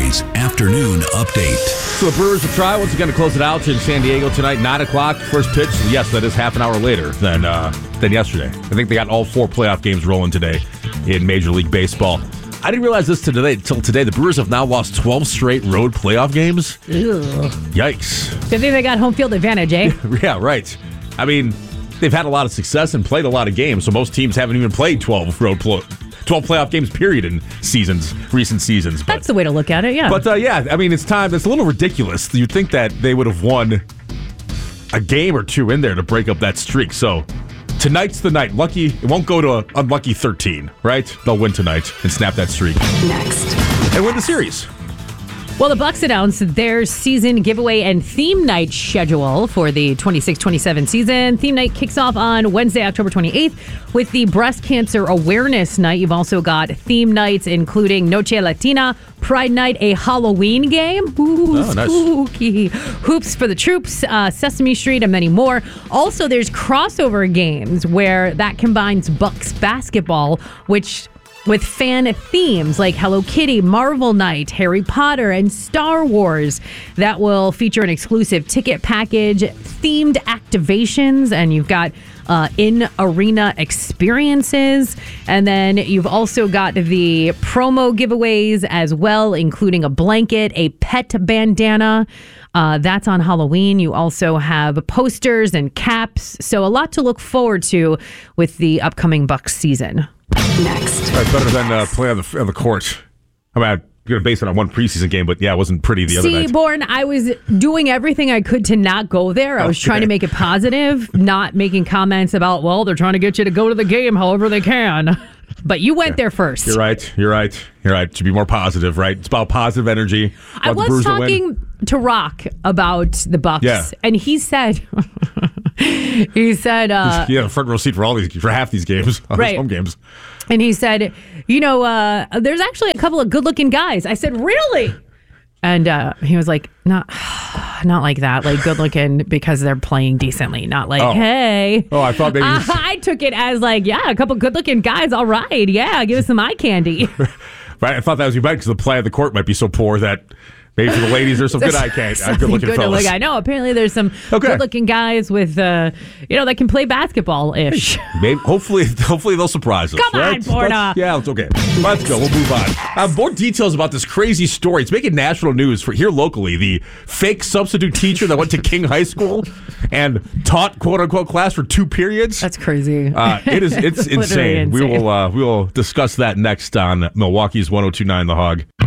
Milwaukee's afternoon update. So the Brewers will try once again to close it out in San Diego tonight, 9 o'clock. First pitch. Yes, that is half an hour later than yesterday. I think they got all 4 playoff games rolling today in Major League Baseball. I didn't realize this until today. The Brewers have now lost 12 straight road playoff games. Ugh. Yikes. Good thing they got home field advantage, eh? Yeah, right. I mean, they've had a lot of success and played a lot of games, so most teams haven't even played 12 playoff games, period, in recent seasons. That's the way to look at it, yeah. But, I mean, it's time. It's a little ridiculous. You'd think that they would have won a game or two in there to break up that streak. So tonight's the night. Lucky, it won't go to unlucky 13, right? They'll win tonight and snap that streak. Next. And win the series. Well, the Bucks announced their season giveaway and theme night schedule for the 26-27 season. Theme night kicks off on Wednesday, October 28th with the Breast Cancer Awareness Night. You've also got theme nights including Noche Latina, Pride Night, a Halloween game. Ooh, spooky. Nice. Hoops for the Troops, Sesame Street, and many more. Also, there's crossover games where that combines Bucks basketball, with fan themes like Hello Kitty, Marvel Night, Harry Potter, and Star Wars that will feature an exclusive ticket package, themed activations, and you've got in-arena experiences. And then you've also got the promo giveaways as well, including a blanket, a pet bandana. That's on Halloween. You also have posters and caps. So a lot to look forward to with the upcoming Bucks season. Next. Better than play on the court. I mean, I'm going to base it on one preseason game, but yeah, it wasn't pretty the other night. Born, I was doing everything I could to not go there. I was trying to make it positive, not making comments about, well, they're trying to get you to go to the game however they can. But you went there first. You're right. To be more positive, right? It's about positive energy. I was talking to Rock about the Bucks, and he said... he had a front row seat for half these games, right. Home games. And he said, there's actually a couple of good-looking guys. I said, really? And he was like, not like that, like good-looking because they're playing decently, not like, hey. Oh, I thought maybe... I took it as like, yeah, a couple good-looking guys, all right. Yeah, give us some eye candy. Right, I thought that was you meant because the play of the court might be so poor that... Maybe for the ladies, there's some good eye candy. Good-looking fellas. I know. Apparently, there's some good-looking guys with, that can play basketball-ish. Maybe, hopefully they'll surprise us. Come on, Borna. Yeah, it's okay. Let's go. We'll move on. More details about this crazy story. It's making national news for here locally. The fake substitute teacher that went to King High School and taught quote-unquote class for 2 periods. That's crazy. It's insane. We will discuss that next on Milwaukee's 102.9 The Hog.